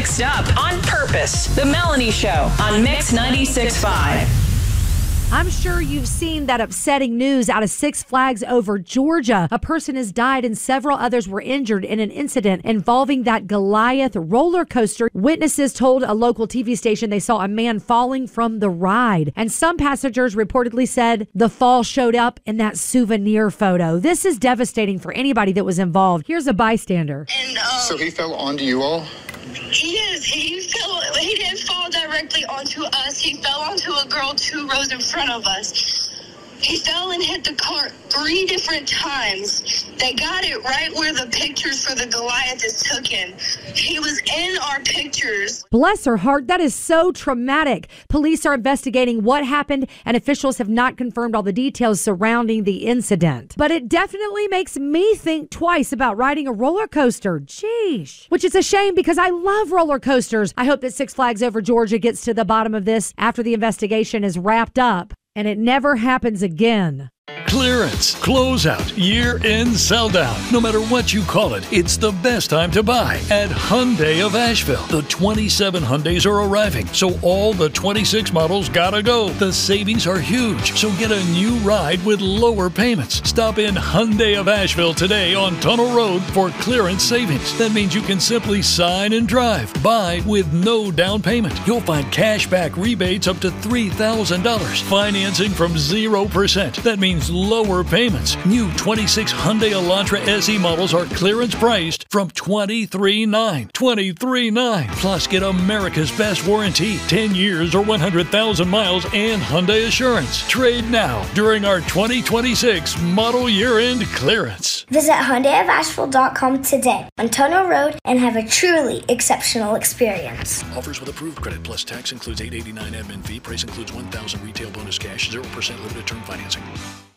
mixed up on purpose. The Melanie Show on Mix 96.5. I'm sure you've seen that upsetting news out of Six Flags over Georgia. A person has died and several others were injured in an incident involving that Goliath roller coaster. Witnesses told a local TV station they saw a man falling from the ride. And some passengers reportedly said the fall showed up in that souvenir photo. This is devastating for anybody that was involved. Here's a bystander. So he fell onto you all? Yes, he didn't fall directly onto us. He fell onto a girl 2 rows in front of us. He fell and hit the cart 3 different times. They got it right where the pictures for the Goliath is taken. He was in our pictures. Bless her heart. That is so traumatic. Police are investigating what happened, and officials have not confirmed all the details surrounding the incident. But it definitely makes me think twice about riding a roller coaster. Sheesh. Which is a shame because I love roller coasters. I hope that Six Flags over Georgia gets to the bottom of this after the investigation is wrapped up and it never happens again. Clearance, closeout, year-end sell-down. No matter what you call it, it's the best time to buy at Hyundai of Asheville. The 27 Hyundais are arriving, so all the 26 models gotta go. The savings are huge, so get a new ride with lower payments. Stop in Hyundai of Asheville today on Tunnel Road for clearance savings. That means you can simply sign and drive. Buy with no down payment. You'll find cashback rebates up to $3,000. Financing from 0%. That means lower payments. New 26 Hyundai Elantra SE models are clearance priced from $23,900. $23,900. Plus, get America's best warranty, 10 years or 100,000 miles, and Hyundai Assurance. Trade now during our 2026 model year-end clearance. Visit HyundaiofAsheville.com today on Tunnel Road and have a truly exceptional experience. Offers with approved credit plus tax includes $889 admin fee. Price includes $1,000 retail bonus cash, 0% limited term financing.